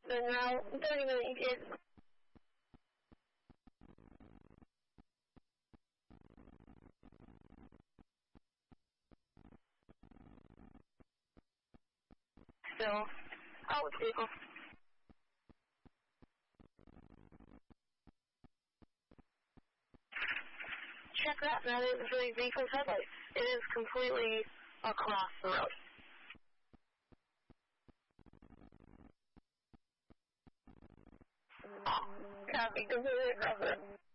And now 30 minutes is. So, out with vehicle. Check that, that is the vehicle's headlights. It is completely across the road. Copy, completely across the road.